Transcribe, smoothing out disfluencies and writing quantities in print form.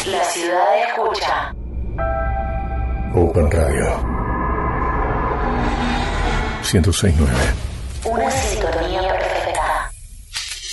La ciudad escucha. Open Radio 106.9. Una sintonía